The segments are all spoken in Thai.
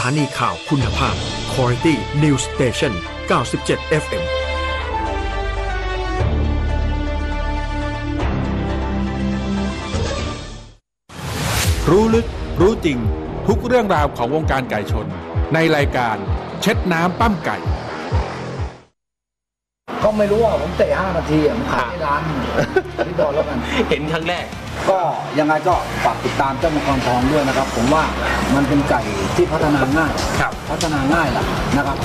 ถานีข่าวคุณภาพ Quality News Station 97 FM รู้ลึกรู้จริงทุกเรื่องราวของวงการไก่ชนในรายการเช็ดน้ำปั้มไก่ก็ไม่รู้ว่าผมเตะ5 นาทีผมขายในร้านพี่บอลแล้วกันเห็นครั้งแรกก็ยังไงก็ฝากติดตามเจ้ามังกรทองด้วยนะครับผมว่ามันเป็นไก่ที่พัฒนาง่ายพัฒนาง่ายแหละนะครับ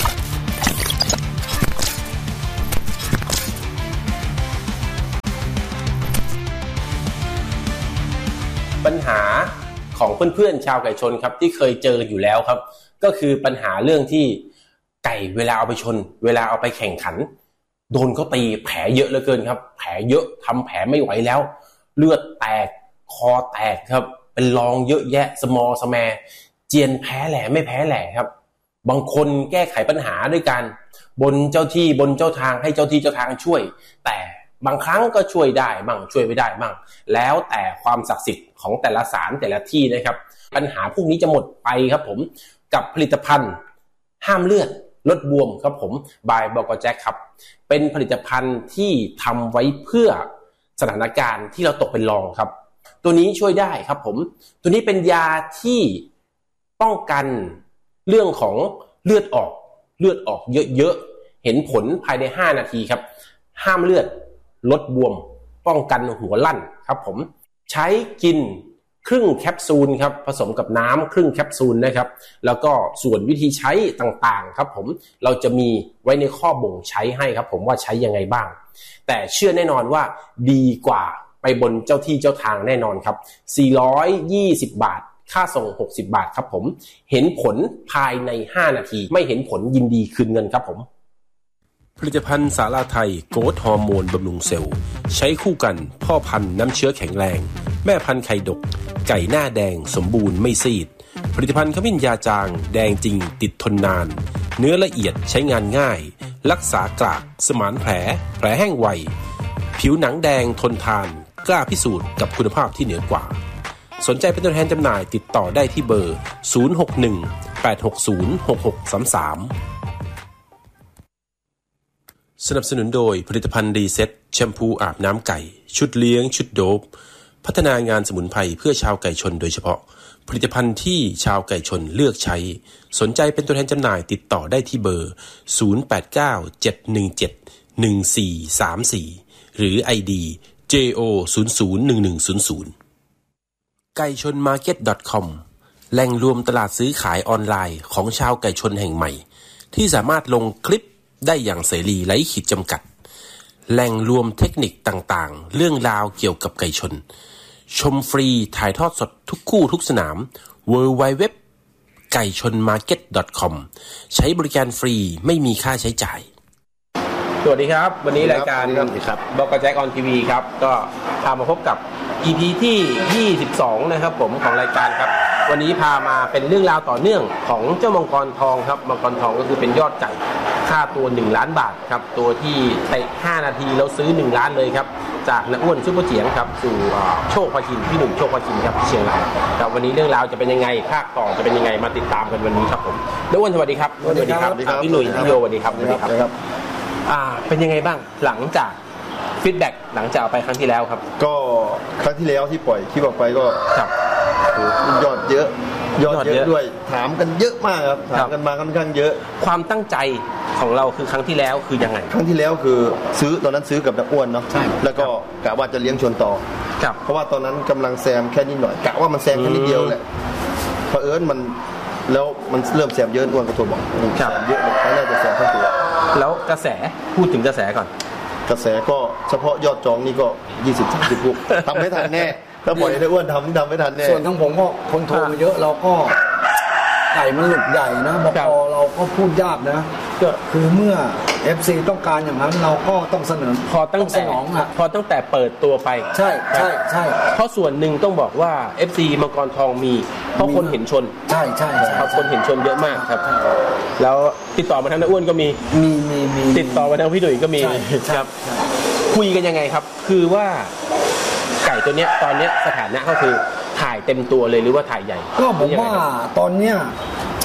ปัญหาของเพื่อนๆชาวไก่ชนครับที่เคยเจออยู่แล้วครับก็คือปัญหาเรื่องที่ไก่เวลาเอาไปชนเวลาเอาไปแข่งขันโดนเขาตีแผลเยอะเหลือเกินครับแผลเยอะทำแผลไม่ไหวแล้วเลือดแตกคอแตกครับเป็นรองเยอะแยะสมอสแมเจียนแพ้แหล่ไม่แพ้แหล่ครับบางคนแก้ไขปัญหาด้วยการบนเจ้าที่บนเจ้าทางให้เจ้าที่เจ้าทางช่วยแต่บางครั้งก็ช่วยได้บ้างช่วยไม่ได้บ้างแล้วแต่ความศักดิ์สิทธิ์ของแต่ละศาลแต่ละที่นะครับปัญหาพวกนี้จะหมดไปครับผมกับผลิตภัณฑ์ห้ามเลือดลดบวมครับผมบายบก.แจ็คครับเป็นผลิตภัณฑ์ที่ทำไว้เพื่อสถานการณ์ที่เราตกเป็นรองครับตัวนี้ช่วยได้ครับผมตัวนี้เป็นยาที่ป้องกันเรื่องของเลือดออกเยอะๆเห็นผลภายใน5 นาทีครับห้ามเลือดลดบวมป้องกันหัวลั่นครับผมใช้กินครึ่งแคปซูลครับผสมกับน้ำครึ่งแคปซูลนะครับแล้วก็ส่วนวิธีใช้ต่างๆครับผมเราจะมีไว้ในข้อบ่งใช้ให้ครับผมว่าใช้ยังไงบ้างแต่เชื่อแน่นอนว่าดีกว่าไปบนเจ้าที่เจ้าทางแน่นอนครับ420 บาทค่าส่ง60 บาทครับผมเห็นผลภายใน5 นาทีไม่เห็นผลยินดีคืนเงินครับผมผลิตภัณฑ์สาราไทยโกรทฮอร์โมนบำรุงเซลล์ใช้คู่กันพ่อพันธุ์น้ำเชื้อแข็งแรงแม่พันธุ์ไข่ดกไก่หน้าแดงสมบูรณ์ไม่ซีดผลิตภัณฑ์ขมิ้นยาจางแดงจริงติดทนนานเนื้อละเอียดใช้งานง่ายรักษากรากสมานแผลแห้งไวผิวหนังแดงทนทานกล้าพิสูจน์กับคุณภาพที่เหนือกว่าสนใจเป็นตัวแทนจำหน่ายติดต่อได้ที่เบอร์061-860-6633สนับสนุนโดยผลิตภัณฑ์รีเซ็ตแชมพูอาบน้ำไก่ชุดเลี้ยงชุดโดบพัฒนางานสมุนไพรเพื่อชาวไก่ชนโดยเฉพาะผลิตภัณฑ์ที่ชาวไก่ชนเลือกใช้สนใจเป็นตัวแทนจำหน่ายติดต่อได้ที่เบอร์0897171434หรือ ID JO001100 ไก่ชน market.com แหล่งรวมตลาดซื้อขายออนไลน์ของชาวไก่ชนแห่งใหม่ที่สามารถลงคลิปได้อย่างเสรีไร้ขีดจำกัดแหล่งรวมเทคนิคต่างๆเรื่องราวเกี่ยวกับไก่ชนชมฟรีถ่ายทอดสดทุกคู่ทุกสนาม www ไก่ชน market.com ใช้บริการฟรีไม่มีค่าใช้จ่ายสวัสดีครับวันนี้รายการบก.แจ็คออนทีวีครับก็พามาพบกับ EP ที่22นะครับผมของรายการครับวันนี้พามาเป็นเรื่องราวต่อเนื่องของเจ้ามังกรทองครับมังกรทองก็คือเป็นยอดไก่ค่าตัว1 ล้านบาทครับตัวที่เตะ5 นาทีแล้วซื้อ1 ล้านเลยครับจากน้าอ้วนซุปเปอร์เจียงครับสู่โชคพาคินพี่หนุ่มโชคพาคินครับที่เชียงรายครับวันนี้เรื่องราวจะเป็นยังไงภาคต่อจะเป็นยังไงมาติดตามกันวันนี้ครับผมน้าอ้วนสวัสดีครับสวัสดีครับพี่หนุ่ยพี่โยสวัสดีครับสวัสดีครับเป็นยังไงบ้างหลังจากฟีดแบ็กหลังจากไปครั้งที่แล้วครับก็ครั้งที่แล้วที่ปล่อยคลิปออกไปก็ยอดเยอะด้วยถามกันเยอะมากครับถามกันมาค่อนข้างเยอะความตั้งใจของเราคือครั้งที่แล้วคือยังไงครั้งที่แล้วคือซื้อตอนนั้นซื้อกับนักอ้วนเนาะแล้วก็กะว่าจะเลี้ยงชนต่อเพราะว่าตอนนั้นกำลังแซมแค่นิดหน่อยกะว่ามันแซมแค่นิดเดียวแหละเผอิญมันแล้วมันเริ่มแซมเยอะอ้วนก็โทรบอกแซมเยอะเลยน่าจะแซมทั้งตัวแล้วกระแสพูดถึงกระแสก่อนกระแสก็เฉพาะยอดจองนี่ก็ 20-30 ลูกทำไม่ทันแน่ถ้าปล่อยให้อ้วนทำไม่ทันแน่ส่วนทั้งผมก็คนโทรมาเยอะเราก็ไก่มันหลุดใหญ่นะบก.เราก็พูดยากนะก็คือเมื่อ FC ต้องการอย่างนั้นเราก็ต้องเสนอพอตั้งแต่เปิดตัวไปใช่เพราะส่วนหนึ่งต้องบอกว่า FC มังกรทองมีเพราะคนเห็นชนใช่ครับคนเห็นชนเยอะมากครับแล้วติดต่อมาทางน้าอ้วนก็มีติดต่อมาทางพี่หนุ่ยก็มีครับคุยกันยังไงครับคือว่าไก่ตัวเนี้ยตอนเนี้ยสถานะก็คือถ่ายเต็มตัวเลยหรือว่าถ่ายใหญ่ก็ผมว่าตอนเนี้ย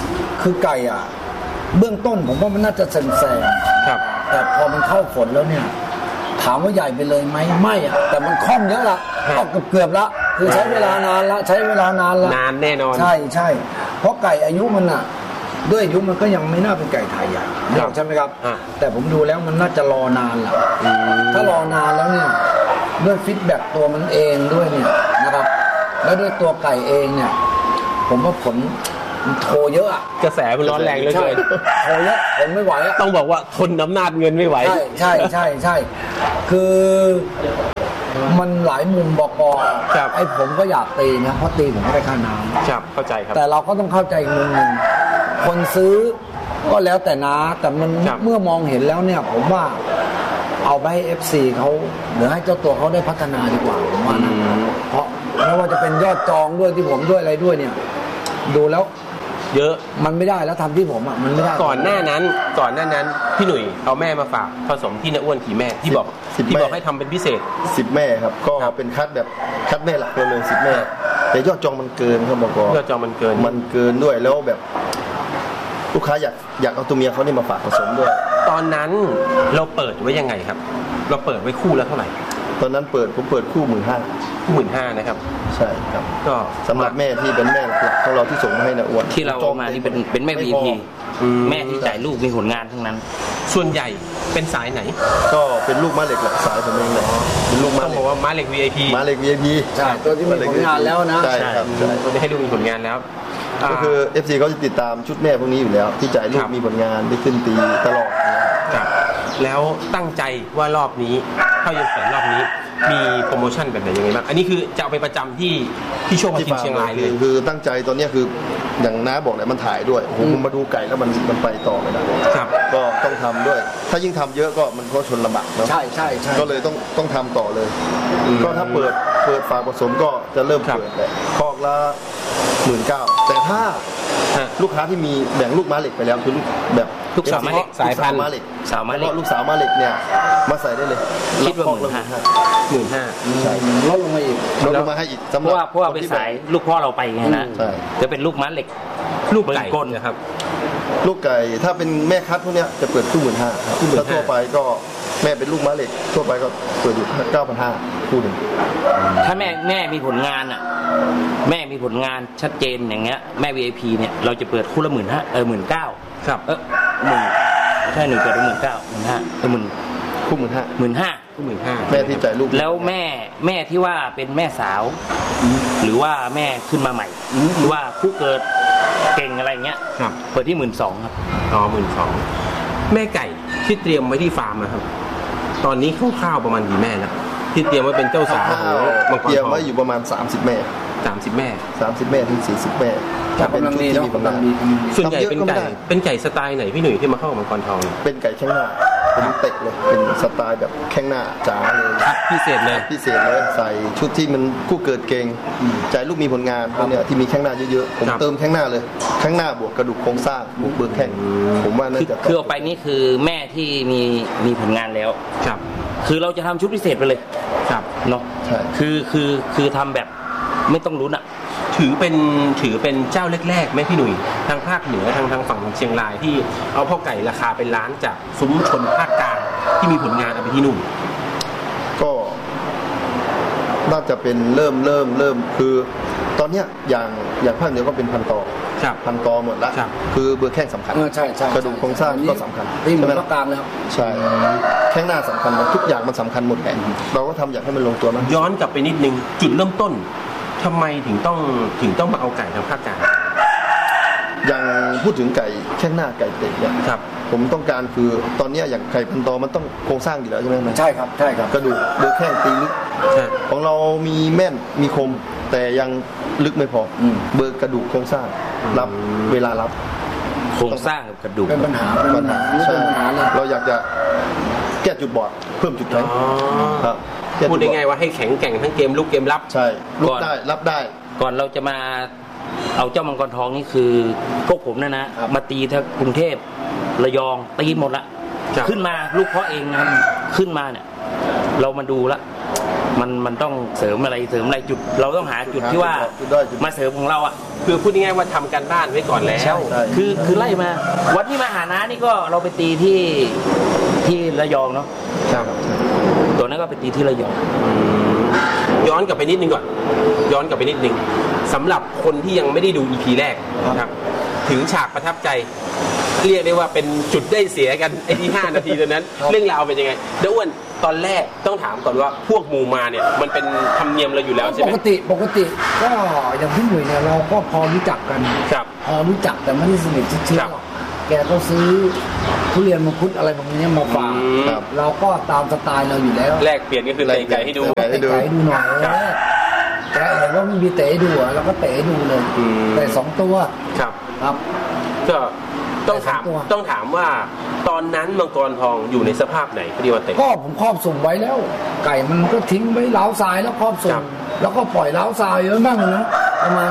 คือไก่อ่ะเบื้องต้นผมว่ามันน่าจะแซงครับแต่พอมันเข้าฝนแล้วเนี่ยถามว่าใหญ่ไปเลยไหมไม่อ่ะแต่มันค่อมเยอะละก็เกือบละคือใช้เวลานานละนานแน่นอนใช่เพราะไก่อายุมันอ่ะด้วยอายุมันก็ยังไม่น่าเป็นไก่ไทยอ่ะใช่ไหมครับแต่ผมดูแล้วมันน่าจะรอนานละถ้ารอนานแล้วเนี่ยด้วยฟีดแบ็กตัวมันเองด้วยเนี่ยนะครับแล้วด้วยตัวไก่เองเนี่ยผมว่าผลโทรเยอะอะกระแสมันร้อนแรงเหลือเกินโทรเยอะผมไม่ไหวอะต้องบอกว่าทนอำนาจเงินไม่ไหวใช่คือมันหลายมุมบอกไอ้ผมก็อยากตีนะเพราะตีผมไม่ได้ค่าน้ำครับเข้าใจครับแต่เราก็ต้องเข้าใจมุมนึงคนซื้อก็แล้วแต่นะแต่มันเมื่อมองเห็นแล้วเนี่ยผมว่าเอาไปให้ FC เขาหรือให้เจ้าตัวเขาได้พัฒนาดีกว่าผมว่านะเพราะไม่ว่าจะเป็นยอดจองด้วยที่ผมด้วยอะไรด้วยเนี่ยดูแล้วเยอะมันไม่ได้แล้วทำที่ผมอ่ะมันไม่ได้ก่อนหน้านั้นพี่หนุ่ยเอาแม่มาฝากผสมที่น้าอ้วนกี่แม่ที่บอกให้ทำเป็นพิเศษ 10 แม่ครับก็เป็นคัดแบบคัดแม่หลักเลย10 แม่แต่ยอดจองมันเกินครับบอกยอดจองมันเกินด้วยแล้วแบบลูกค้าอยากเอาตัวเมียเขานี่มาฝากผสมด้วยตอนนั้นเราเปิดไว้ยังไงครับเราเปิดไว้คู่แล้วเท่าไหร่ตอนนั้นผมเปิดคู่ 15,000นะครับใช่ครับก็สำหรับแม่ที่เป็นแม่หลักของเราที่ส่งมาให้นะอ้วนที่เรามาที่เป็นแม่ VIP แม่ที่จ่ายลูกมีผลงานทั้งนั้นส่วนใหญ่เป็นสายไหนก็เป็นลูกม้าเหล็กหลักสายผมเองเลยเป็นลูกม้าเหล็กบอกว่าม้าเหล็ก VIP ใช่ตัวที่มีผลงานแล้วนะใช่ครับตัวที่ให้ลูกมีผลงานแล้วก็คือ FC เขาจะติดตามชุดแม่พวกนี้อยู่แล้วที่จ่ายลูกมีผลงานได้ขึ้นตีตลอดครับแล้วตั้งใจว่ารอบนี้เข้ายังแสนรอบนี้มีโปรโมชั่นแบบไหนยังไงบ้างอันนี้คือจะเอาไปประจำที่โชว์มากินเชียงรายเลยคือตั้งใจตอนนี้คืออย่างน้าบอกเลยมันถ่ายด้วยผมมาดูไก่แล้วมันไปต่อไม่ได้ครับก็ต้องทำด้วยถ้ายิ่งทำเยอะก็มันก็ชนลำบากเนาะใช่ก็เลยต้องทำต่อเลยก็ถ้าเปิดฝากผสมก็จะเริ่มเปิดแหละคอกละ 19,000แต่ถ้าลูกค้าที่มีแบ่งลูกม้าเหล็กไปแล้วคือแบบลูกสาวม้าเหล็กสายพันธุ์ม้าเหล็กลูกสาวม้าเหล็กเนี่ยมาใส่ได้เลยคิดว่า 15,000 ใช่ลดลงมาอีกลดลงมาให้อีกเพราะว่าเป็นสายลูกพ่อเราไปไงนะจะเป็นลูกม้าเหล็กลูกไก่นะครับลูกไก่ถ้าเป็นแม่คัดพวกเนี้ยจะเปิดคู่ 15,000ครับถ้าทั่วไปก็แม่เป็นลูกม้าเหล็กทั่วไปก็เปิดอยู่ 9,500 คู่นึงถ้าแม่มีผลงานอ่ะแม่มีผลงานชัดเจนอย่างเงี้ยแม่ VIP เนี่ยเราจะเปิดคู่ละ 19,000 ครับใช่1เปิดได้15,000 คู่ 15,000 แม่ที่จ่ายลูกแล้วแม่ที่ว่าเป็นแม่สาวหรือว่าแม่ขึ้นมาใหม่หรือว่าคู่เกิดเก่งอะไรเงี้ยเปิดที่ 12,000 ครับอ๋อ 12,000 แม่ไก่ที่เตรียมไว้ที่ฟาร์มนะครับตอนนี้คร่าวๆประมาณกี่แม่นะที่เตรียมไว้เป็นเจ้าสาวมังกรทองเตรียมไว้อยู่ประมาณ30 แม่ 30 แม่ถึง40 แม่ถ้าเป็นชุดที่มีผลงานส่วนใหญ่เป็นไก่สไตล์ไหนพี่หนุ่ยที่มาเข้ากับมังกรทองเป็นไก่แข้งหน้าเป็นเตะเลยเป็นสไตล์แบบแข้งหน้าจ๋าเลยพิเศษเลยใส่ชุดที่มันคู่เกิดเก่งจ่ายลูกมีผลงานพวกเนี้ยที่มีแข้งหน้าเยอะๆผมเติมแข้งหน้าเลยแข้งหน้าบวกกระดูกโครงสร้างบวกเบิกแข้งผมว่าน่าจะคือเอาไปนี่คือแม่ที่มีผลงานแล้วครับคือเราจะทำชุดพิเศษไปเลยครับเนาะใช่คือทำแบบไม่ต้องลุ้นอ่ะถือเป็นเจ้าแรกๆไหมพี่หนุ่ยทางภาคเหนือทางฝั่งเชียงรายที่เอาพ่อไก่ราคาเป็นล้านจากซุ้มชนภาคกลางที่มีผลงานเอาไปที่นู่นก็น่าจะเป็นเริ่มคือตอนเนี้ยอย่างภาคเหนือก็เป็นพันตอหมดละคือเบอร์แข้งสำคัญใช่กระดูกโครงสร้างก็สำคัญใช่ไหมภาคกลางแล้วใช่แข้งหน้าสำคัญทุกอย่างมันสำคัญหมดแหละเราก็ทำอยากให้มันลงตัวนะย้อนกลับไปนิดนึงจุดเริ่มต้นทำไมถึงต้องมาเอาไก่ทางภาคกลางอย่างพูดถึงไก่แข้งหน้าไก่เตะเนี่ยผมต้องการคือตอนนี้อย่างไก่พันตอมันต้องโครงสร้างอยู่แล้วใช่ไหมใช่ครับกระดูกเบอร์แข้งตีลึกของเรามีแม่นมีคมแต่ยังลึกไม่พอเบอร์กระดูกโครงสร้างรับเวลารับโครงสร้างกับกระดูกเป็นปัญหาเลยเราอยากจะแก้จุดบอดเพิ่มจุดแข็งครับพูดได้ไงว่าให้แข็งแกร่งทั้งเกมลุกเกมรับใช่ลุกได้รับได้ก่อนเราจะมาเอาเจ้ามังกรทองนี่คือพวกผมนะมาตีทั้งกรุงเทพระยองตีหมดละขึ้นมาลูกเพาะเองนะขึ้นมาเนี่ยเรามาดูละมันต้องเสริมอะไรจุดเราต้องหาจุดที่ว่ามาเสริมของเราอ่ะคือพูดง่ายๆว่าทำการบ้านไว้ก่อนแล้วคือไล่มาวันที่มาหาน้านี่ก็เราไปตีที่ระยองเนาะตัวนั้นก็ไปตีที่ระยองย้อนกลับไปนิดนึงก่อนสำหรับคนที่ยังไม่ได้ดู EP แรกนะครับถึงฉากประทับใจเรียกได้ว่าเป็นจุดได้เสียกันไอ้ที่5 นาทีตอนนั้นเรื่องราวเป็นยังไงเดี๋ยวอ้วนตอนแรกต้องถามก่อนว่าพวกหมู่มาเนี่ยมันเป็นธรรมเนียมเราอยู่แล้วใช่ไหมปกติก็อย่างพี่หนุ่ยเนี่ยเราก็พอรู้จักกันพอรู้จักแต่ไม่ได้สนิทชิดเชื้อแกก็ซื้อทุเรียนมังคุดอะไรแบบนี้มาฝากเราก็ตามสไตล์เราอยู่แล้วแลกเปลี่ยนก็คือไก่ให้ดูไก่ให้ดูหน่อยแกเห็นว่ามันมีเตะดูเราก็เตะดูเลยแต่2 ตัวครับก็ต้องถามว่าตอนนั้นมังกรทองอยู่ในสภาพไหนพี่วันเตะก็ผมครอบสุ่มไว้แล้วไก่มันก็ทิ้งไว้เล้าทรายแล้วครอบสุ่มแล้วก็ปล่อยเล้าทรายเยอะมากเลยนะประมาณ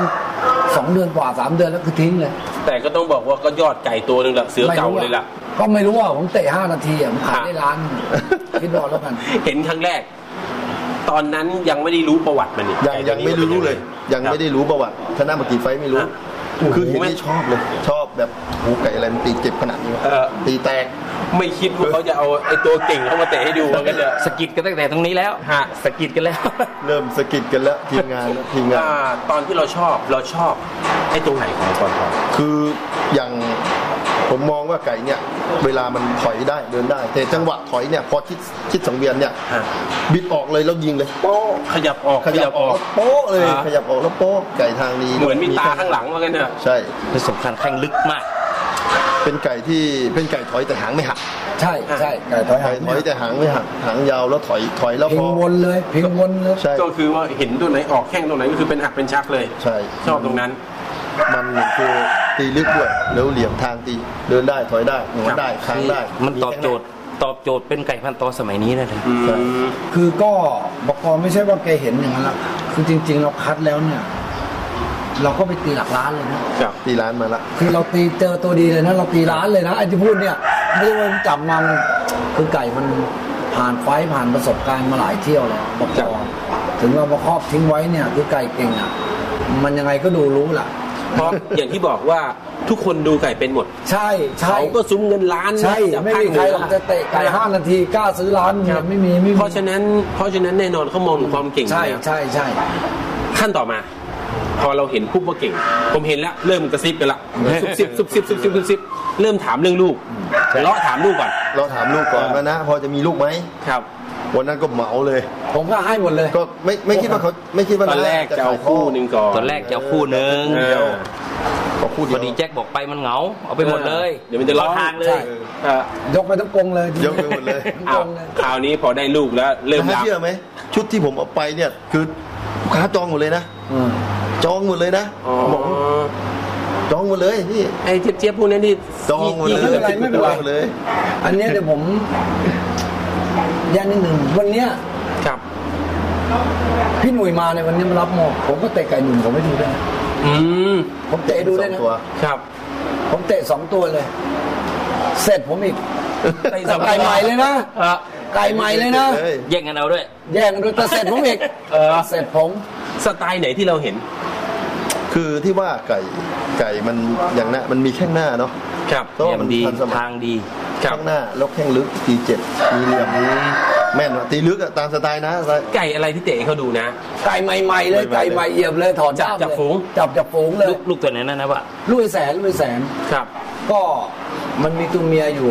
2 เดือนกว่า3 เดือนแล้วคือทิ้งเลยแต่ก็ต้องบอกว่าก็ยอดไก่ตัวนึงละเสือเก่าเลยล่ะก็ไม่รู้ว่าผมเตะ5 นาทีผมขายได้ล้านคิดดูแล้วกันเห็นครั้งแรกตอนนั้นยังไม่ได้รู้ประวัติมันยังไม่รู้เลยยังไม่ได้รู้ประวัติชนะมากี่ไฟไม่รู้คือเห็นที่ชอบเลยชอบแบบหูไก่อะไรมันตีเจ็บขนาดนี้ตีแตกไม่คิดว่าเขาจะเอาไอ้ตัวเก่งเข้ามาเตะให้ดูกันเลยสกิดกันตั้งแต่ตรงนี้แล้วสกิดกันแล้วเริ่มสกิดกันแล้วทีมงานตอนที่เราชอบไอ้ตรงไหนของก่อนคืออย่างผมมองว่าไก่เนี่ยเวลามันถอยได้เดินได้แต่จังหวะถอยเนี่ยพอชิดสังเวียนเนี่ยบิดออกเลยแล้วยิงเลยโป๊ะขยับออกโป๊ะเลยขยับออกแล้วโป๊ะไก่ทางนี้เหมือนมีตาข้างหลังว่ากันเถอะใช่เป็นสำคัญแข้งลึกมากเป็นไก่ถอยแต่หางไม่หักใช่ไก่ถอยแต่หางไม่หักหางยาวแล้วถอยแล้วพอวนเลยใช่ก็คือว่าเห็นตัวไหนออกแข้งตัวไหนก็คือเป็นหักเป็นชักเลยใช่ชอบตรงนั้นมันคือตีลึกด้วยแล้วเหลี่ยมทางตีเดินได้ถอยได้หัวได้ค้างได้มันตอบโจทย์เป็นไก่พันธุ์ตอสมัยนี้นะคือก็บอกกไม่ใช่ว่าแกเห็นอย่างนั้นละคือจริงๆเราคัดแล้วเนี่ยเราก็ไปตีหลักล้านเลยนะตีล้านมาละคือเราตีเจอตัวดีเลยนะเราตีล้านเลยนะไอ้ที่พูดเนี่ยไม่ว่าจับมันคือไก่มันผ่านไฟผ่านประสบการณ์มาหลายเที่ยวแล้วบอกกถึงเรามาครอบทิ้งไว้เนี่ยคือไก่เก่งอ่ะมันยังไงก็ดูรู้ล่ะเพราะอย่างที่บอกว่าทุกคนดูไก่เป็นหมดใช่เขาก็ซุ้มเงินล้านใช่ไม่มีใครหรอกจะเตะไก่5 นาทีกล้าซื้อล้านไม่มีเพราะฉะนั้นแน่นอนเขามองถึงความเก่งใช่ขั้นต่อมาพอเราเห็นปุ๊บว่าเก่งผมเห็นแล้วเริ่มกระซิบกันละซุบเริ่มถามเรื่องลูกเลาะถามลูกก่อนว่านะพอจะมีลูกไหมครับวันนั้นก็เหมาเลยผมก็ให้หมดเลยก็ไม่คิดว่าเขาไม่คิดว่าตอนแรกจะเอาคู่นึงก่อนตอนแรกจะเอาคู่นึงก็คู่เดียวพอดีแจ็คบอกไปมันเหงาเอาไปหมดเลยเดี๋ยวมันจะล้อทางเลยยกไปทั้งกรงเลยยกไปหมดเลยคราวนี้พอได้ลูกแล้วเริ่มเชื่อไหมชุดที่ผมเอาไปเนี่ยคือลูกค้าจองหมดเลยนะจองหมดเลยนะบอกจองหมดเลยพี่ไอ้เจี๊ยบพวกนี้ที่จองหมดเลยไม่เป็นไรเลยอันนี้เดี๋ยวผมย่างนิดหนึ่งวันเนี้ยครับพี่หนุ่ยมาในวันนี้มารับหมดผมก็เตะไก่หนุ่มผมไม่ดูได้ผมเตะดูได้นะครับผมเตะ2 ตัวเลยเสร็จผมอีกไก่ใหม่เลยนะไก่ใหม่เลยนะแย่งกันเอาด้วยแต่เสร็จผมอีกเสร็จผมสไตล์ไหนที่เราเห็นคือที่ว่าไก่มันอย่างนั้นมันมีแข้งหน้าเนาะครับก็มันดีทางดีแข้งหน้าแล้วแข้งลึกตีเจ็บมีเหลี่ยมแม่นตีลึกตามสไตล์นะไก่อะไรที่เตะเขาดูนะไก่ใหม่ๆเลยไก่ใหม่เอี่ยมเลยถอนจับฝูงเลยลูกตัวไหนนั่นนะวะลุยแสนครับก็มันมีตัวเมียอยู่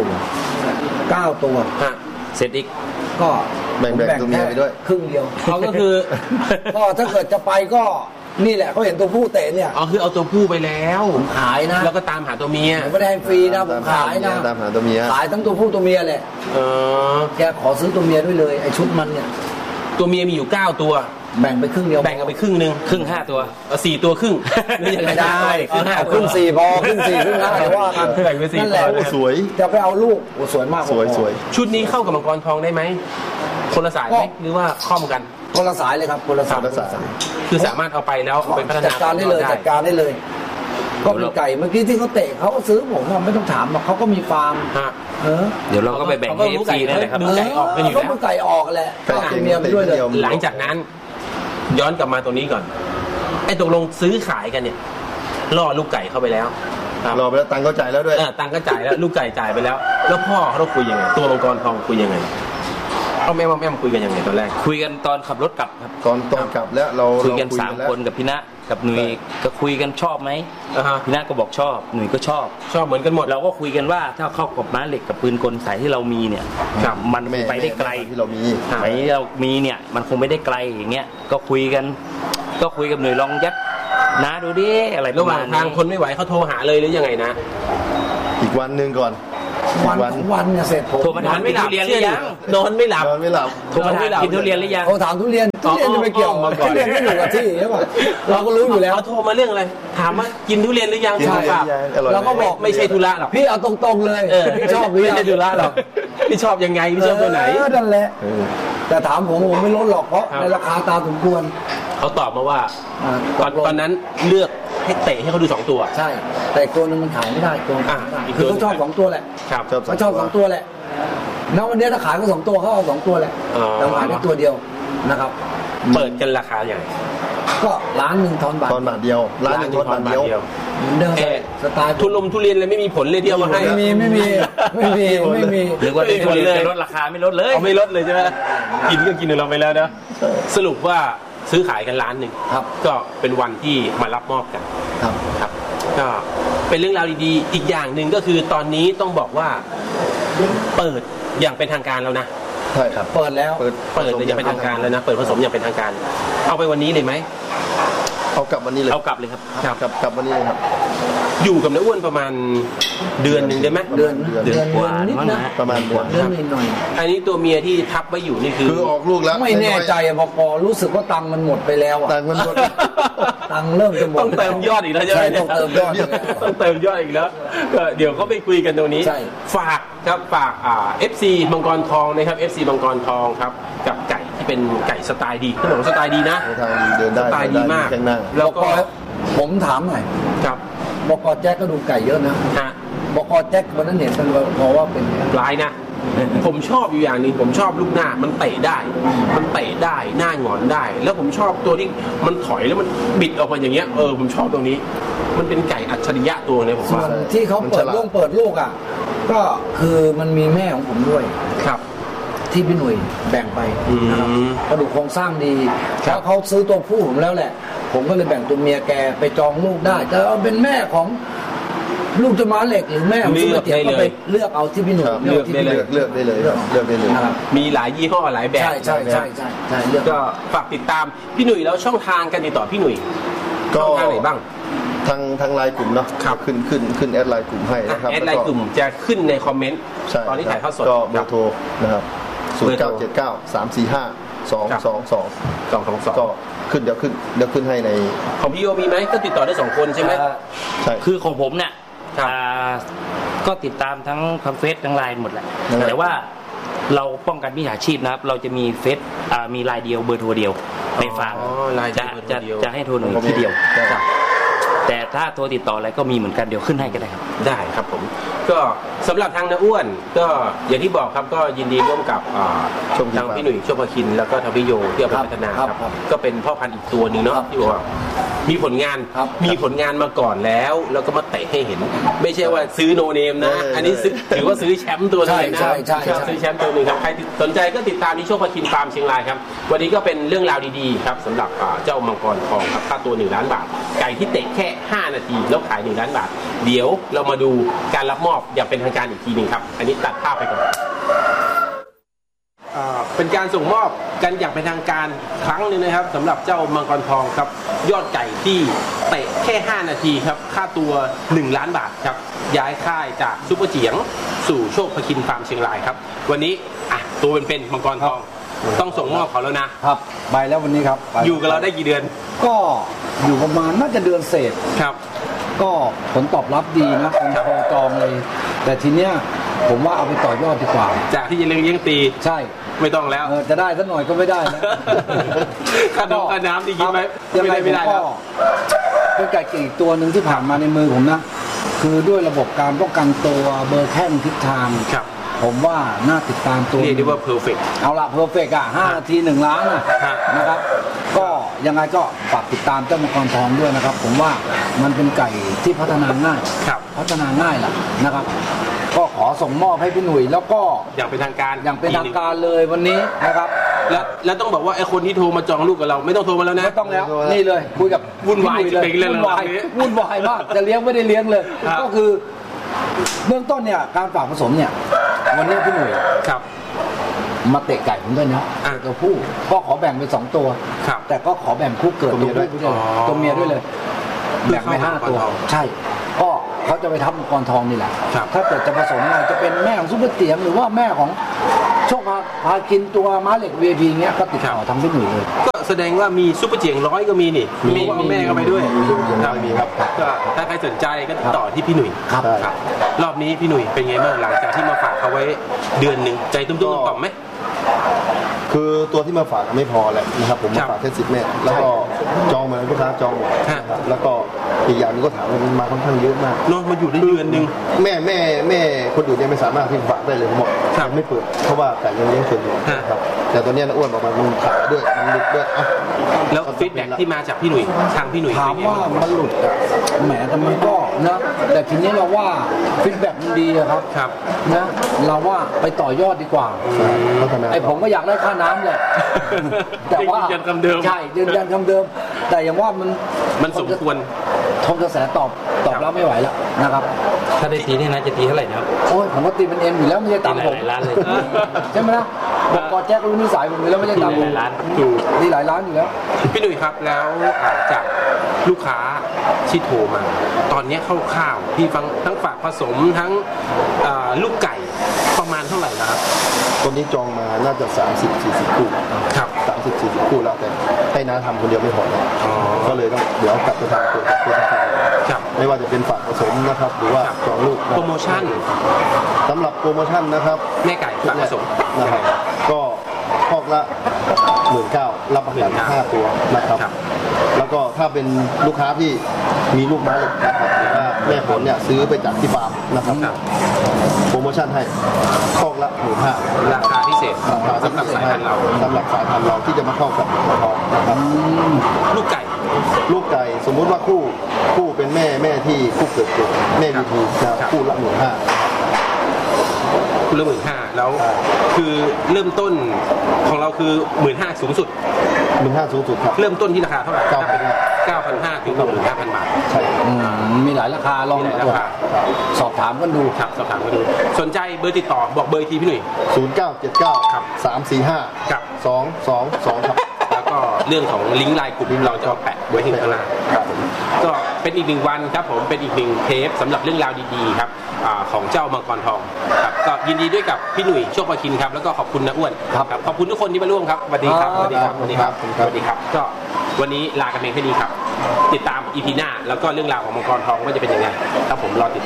9 ตัวเสร็จอีกก็แบ่งตัวเมียไปด้วยครึ่งเดียวเขาก็คือก็ถ้าเกิดจะไปก็นี่แหละเขาเห็นตัวผู้เตะเนี่ยคือเอาตัวผู้ไปแล้วผมขายนะแล้วก็ตามหาตัวเมียผมไม่ได้ให้ฟรีนะผมขายนะตามหาตัวเมียขายทั้งตัวผู้ตัวเมียแหละแกขอซื้อตัวเมียด้วยเลยไอ้ชุดมันเนี่ยตัวเมียมีอยู่9 ตัวแบ่งไปครึ่งเดียวแบ่งกันไปครึ่งนึงครึ่ง5 ตัว 4 ตัวครึ่งไม่ได้ครึ่ง4พอครึ่ง4ครึ่ง5แต่ว่าแบ่งไป4นั่นแหละสวยจะไปเอาลูกสวยมากสวยชุดนี้เข้ากับมังกรทองได้ไหมคนละสายไหมหรือว่าค่อมกันคนละสายเลยครับคนละสายคือสามารถเอาไปแล้วเอาไปพัฒนาจัดการได้เลยก็เป็นไก่เมื่อกี้ที่เขาเตะเขาก็ซื้อผมไม่ต้องถามหรอกเขาก็มีฟาร์มเดี๋ยวเราก็ไปแบ่งให้ FC นั่นแหละครับดูไก่ออกกันอยู่แล้วก็ไก่ออกแหละก็กินเมียไปด้วยเลยหลังจากนั้นย้อนกลับมาตรงนี้ก่อนไอ้ตกลงซื้อขายกันเนี่ยล่อลูกไก่เข้าไปแล้วรอไปแล้วตังค์ก็จ่ายแล้วด้วยตังค์ก็จ่ายแล้วลูกไก่จ่ายไปแล้วแล้วพ่อเขาคุยยังไงตัวมังกรทองคุยยังไงเอาแม่คุยกันยังไงตอนแรกคุยกันตอนขับรถกลับครับตอนกลับแล้วเราคุยกัน3 คนกับพี่ณกับหนุ่ยก็คุยกันชอบไหมพี่ณก็บอกชอบหนุ่ยก็ชอบเหมือนกันหมดเราก็คุยกันว่าถ้าเข้ากับม้าเหล็กกับปืนกลสายที่เรามีเนี่ยมันไปได้ไกลที่เรามีไหนเรามีเนี่ยมันคงไม่ได้ไกลอย่างเงี้ยก็คุยกับหนุ่ยลองยัดน้าดูดิอะไรระหว่างทางคนไม่ไหวเขาโทรหาเลยหรือยังไงนะอีกวันนึงก่อนวันเนี่ยเสร็จผมโทรมาถามกินทุเรียนหรือยังนอนไม่หลับโทรมาถามกินทุเรียนหรือยังโทรถามทุเรียนจะไปเกี่ยวทุเรียนไม่อยู่กับที่ใช่ป่ะเราก็รู้อยู่แล้วโทรมาเรื่องอะไรถามว่ากินทุเรียนหรือยังใช่เราก็บอกไม่ใช่ธุระหรอกพี่เอาตรงๆเลยพี่ชอบหรือไม่ใช่ธุระหรอกพี่ชอบยังไงพี่ชอบตัวไหนนั่นแหละแต่ถามผมไม่ลดหรอกเพราะในราคาตามสมควรเขาตอบมาว่าตอนนั้นเลือกให้เตะให้เขาดู2ตัวใช่แต่ตัวนึงมันขายไม่ได้ตัวคือเขาชอบ2ตัวแหละเขาชอบ2ตัวแหละณวันนี้ถ้าขายก็2ตัวเขาเอา2ตัวแหละแต่ขายได้ตัวเดียวนะครับเปิดกันราคาอย่างก็1,000,000ทอนบาทเดียว1,000,000ทอนบาทเดียวเดิมสไตล์ทุเรียนเลยไม่มีผลเลยเดียวมาให้ไม่มีหรือว่าทุเรียนลดราคาไม่ลดเลยไม่ลดเลยใช่ไหมกินก็กินเราไปแล้วนะสรุปว่าซื้อขายกัน1,000,000ครับก็เป็นวันที่มารับมอบกันครับก็เป็นเรื่องราวดีๆอีกอย่างหนึ่งก็คือตอนนี้ต้องบอกว่าเปิดอย่างเป็นทางการแล้วนะใช่ครับเปิดแล้วเปิดอย่างเป็นทางการแล้วนะเปิดผสมอย่างเป็นทางการเอาไปวันนี้เลยไหมเอากลับวันนี้เลยเอากลับเลยครับกลับวันนี้เลยครับอยู่กับน้าอ้วนประมาณเดือนนึงได้ไหมเดือนกว่านิดนะประมาณเดือนหน่อยอันนี้ตัวเมียที่ทับไว้อยู่นี่คือออกลูกแล้วไม่แน่ใจพอรู้สึกว่าตังมันหมดไปแล้วตังมันหมดตังเริ่มจะหมดต้องเติมยอดอีกแล้วใช่ไหมต้องเติมยอดอีกแล้วเดี๋ยวเขาไปคุยกันตรงนี้ฝากครับฝากFC มังกรทองนะครับ FC มังกรทองครับกับไก่ที่เป็นไก่สไตล์ดีขนมสไตล์ดีนะเดินได้สไตล์ดีมากแล้วก็ผมถามหน่อยครับบก.แจ็คก็ดูไก่เยอะนะบก.แจ็ควันนั้นเห็นกันเพราะว่าเป็นร้ายนะผมชอบอยู่อย่างนึงผมชอบลูกหน้ามันเตะได้หน้าหงอนได้แล้วผมชอบตัวที่มันถอยแล้วมันบิดออกมาอย่างเงี้ยผมชอบตรงนี้มันเป็นไก่อัจฉริยะตัวนี้ผมว่าที่เขาเปิดลูกอ่ะก็คือมันมีแม่ของผมด้วยครับที่พี่หนุ่ยแบ่งไปนะครับกระดูกโครงสร้างดีแล้วเขาซื้อตัวผู้ผมแล้วแหละผมก็เลยแบ่งตัวเมียแกไปจองลูกได้แต่เอาเป็นแม่ของลูกจะม้าเหล็กหรือแม่ของซุปเปอร์เตี๋ยวก็ไปเลือกเอาที่พี่หนุ่ยเลือกได้เลยมีหลายยี่ห้อหลายแบบใช่ก็ฝากติดตามพี่หนุ่ยแล้วช่องทางการติดต่อพี่หนุ่ยช่องทางไหนบ้างทางไลน์กลุ่มเนาะขึ้นแอดไลน์กลุ่มให้นะครับแอดไลน์กลุ่มจะขึ้นในคอมเมนต์ตอนที่ถ่ายทอดสดก็เบอร์โทรนะครับ0979345222ก็ขึ้นเดี๋ยวขึ้นให้ในของพี่โยมีไหมก็ติดต่อได้2คนใช่ไหมใช่คือของผมเนี่ยก็ติดตามทั้งเฟซทั้งไลน์หมดแหละแต่ว่าเราป้องกันมิจฉาชีพนะครับเราจะมีเฟซมีไลน์เดียวเบอร์โทรเดียวในฟาร์มจะให้โทรหนึ่งที่เดียวแต่ถ้าโทรติดต่ออะไรก็มีเหมือนกันเดี๋ยวขึ้นให้ก็ได้ครับได้ครับผมก็สำหรับทางน้าอ้วนก็อย่างที่บอกครับก็ยินดีร่วมกับทางพี่หนุ่ยโชคพคินแล้วก็ทางพี่โยที่เอาไปพัฒนาครับก็เป็นพ่อพันธุ์อีกตัวนึงเนาะที่บอกว่ามีผลงานมาก่อนแล้วก็มาเตะให้เห็นไม่ใช่ว่าซื้อโนเนมนะอันนี้ถือว่าซื้อแชมป์ตัวนึงนะซื้อแชมป์ตัวนึงครับใครสนใจก็ติดตามที่โชคพคินฟาร์มเชียงรายครับวันนี้ก็เป็นเรื่องราวดีๆครับสำหรับเจ้ามังกรทองครับค่าตัว1 ล้านบาทไก่ที่เตะแค่5 นาทีแล้วขาย1 ล้านบาทเดี๋ยวเรามาดูการรับมอบอย่างเป็นทางการอีกทีนึงครับอันนี้ตัดภาพไปก่อนเป็นการส่งมอบกันอย่างเป็นทางการครั้งนึงนะครับสำหรับเจ้ามังกรทองครับยอดไก่ที่เตะแค่5 นาทีครับค่าตัว1 ล้านบาทครับย้ายค่ายจากซุปเปอร์เจียงสู่โชคพคินฟาร์มเชียงรายครับวันนี้ตัวเป็นมังกรทองต้องส่งมอบเขาแล้วนะครับไปแล้ววันนี้ครับอยู่กับเราได้กี่เดือนก็อยู่ประมาณน่าจะเดือนเศษครับก็ผลตอบรับดีนะคนพอจองเลยแต่ทีเนี้ยผมว่าเอาไปต่อยอดดีกว่าจากที่จะเลี้ยงตีใช่ไม่ต้องแล้วจะได้สักหน่อยก็ไม่ได้นะค่าน้ำดีกินไหมไม่ได้แล้วเป็นไก่อีกตัวหนึ่งที่ผ่านมาในมือผมนะคือด้วยระบบการป้องกันตัวเบอร์แข้งทิศทางผมว่าน่าติดตามตัวเรียกได้ว่าเพอร์เฟกต์เอาละเพอร์เฟกต์5 นาที 1 ล้านนะครับก็ยังไงก็ฝากติดตามเจ้ามังกรทองด้วยนะครับผมว่ามันเป็นไก่ที่พัฒนาง่ายแหละนะครับก็ขอส่งมอบให้พี่หนุ่ยแล้วก็อย่างเป็นทางการเลยวันนี้นะครับแล้วต้องบอกว่าไอ้คนที่โทรมาจองลูกกับเราไม่ต้องโทรมาแล้วนะไม่ต้องแล้วนี่เลยคุยกับวุ่นวายวุ่นวายมากจะเลี้ยงไม่ได้เลี้ยงเลยก็คือเบื้องต้นเนี่ยการฝากผสมเนี่ยวันนี้พี่หนุ่ยมาเตะไก่ผมด้วยนะตัวผู้ก็ขอแบ่งเป็น2ตัวแต่ก็ขอแบ่งคู่เกิดตัวเมียด้วยเลยแบ่งไป5ตัวใช่ก็เขาจะไปทับมังกรทองนี่แหละถ้าเกิดจะผสมอะไรจะเป็นแม่ของซุปเปอร์เตี๋ยมหรือว่าแม่ของโชคพากินตัวม้าเหล็ก VIP เงี้ยก็ติดต่อทางพี่หนุ่ยเลยก็แสดงว่ามีซุปเปอร์เจียง100ก็มีนี่มีแม่ก็ไปด้วยมีครับก็ถ้าใครสนใจก็ติดต่อที่พี่หนุ่ยครับรอบนี้พี่หนุ่ยเป็นไงบ้างหลังจากที่มาฝากเขาไว้เดือนนึงใจตุ้มๆต่อมไหมคือตัวที่มาฝากไม่พอแหละนะครับผมมาฝากแค่10 แม่แล้วก็จองมาแล้วลูกค้าจองหมดแล้วก็อีกอย่างนึงก็ถามมันมาค่อนข้างเยอะมากน้องมาอยู่ได้เดือนนึงแม่คนอื่นยังไม่สามารถที่ฝากได้เลยหมดไม่เปิดเพราะว่าไก่ยังเลี้ยงส่วนอยู่ครับแต่ตัวนี้นะอ้วนออกมามันขายด้วยมันหลุดด้วยแล้วฟีดแบ็กที่มาจากพี่หนุ่ยทางพี่หนุ่ยถามว่ามันหลุดแหมแต่มันก็นะแต่ทีนี้เราว่าฟีดแบ็กมันดีครับนะเราว่าไปต่อยอดดีกว่าไอ้ผมก็อยากได้ค่าน้ำแหละแต่ว่ายืนยันคำเดิมใช่ยืนยันคำเดิมแต่อย่างว่ามันสมควรทงกระแสตอบแล้วไม่ไหวแล้วนะครับถ้าได้ตีนี่นะจะตีเท่าไหร่นะครับโอ้ยผมก็ตีเป็นเอ็มอยู่แล้วไม่ใช่ตามผมหลายล้านเลยใช่ไหมนะบอกกอแจ็ครู้นิสัยผมอยู่แล้วไม่ใช่ตามผมตีหลายล้านอยู่แล้วพี่หนุ่ยครับแล้วจากลูกค้าที่โทรมาตอนนี้คร่าวๆพี่ฟังทั้งฝากผสมทั้งลูกไก่ประมาณเท่าไหร่นะครับตอนนี้จองมาน่าจะ30-40 คู่ครับ 30-40 คู่แล้วแต่ให้น้าทำคนเดียวไม่พอก็เลยต้องเดี๋ยวกลับไปทำตัวทางไม่ว่าจะเป็นฝากผสมนะครับหรือว่าจองลูกโปรโมชั่นสำหรับโปรโมชั่นนะครับแม่ไก่ฝากผสมนะครับก็คอกละ 19,000 รับประกัน5 ตัวนะครับแล้วก็ถ้าเป็นลูกค้าที่มีลูกม้าเหล็กนะครับหรือว่าแม่ผลเนี่ยซื้อไปจากที่ฟาร์มนะครับโปรโมชั่นให้คอกละ 15,000 ราคาพิเศษสำหรับสายพันธุ์เราที่จะมาเข้ากับทองนะครับลูกไก่สมมุติว่าคู่เป็นแม่ที่คู่เกิดแม่วีทีนะคู่ละ 15,000 คู่ละ 15,000แล้วคือเริ่มต้นของเราคือ 15,000 สูงสุดครับเริ่มต้นที่ราคาเท่าไหร่ 9,500 ถึง 15,000 บาทใช่มีหลายราคาลองสอบถามกันดูครับสอบถามกันดูสนใจเบอร์ติดต่อบอกเบอร์ทีพี่หนุ่ย 0979ครับ345 ครับ 222ครับแล้วก็เรื่องของลิงก์ไลน์กลุ่มเราจะแปะไว้ที่ข้างล่างก็เป็นอีก1 วันครับผมเป็นอีก1 เทปสำหรับเรื่องราวดีๆครับของเจ้ามังกรทองครับก็ยินดีด้วยกับพี่หนุ่ยโชคประคินครับแล้วก็ขอบคุณนะอ้วนครับขอบคุณทุกคนที่มาร่วมครับสวัสดีครับก็วันนี้ลากันเพียงแค่นี้ครับติดตาม EP หน้าแล้วก็เรื่องราวของมังกรทองว่าจะเป็นยังไงครับผมรอติด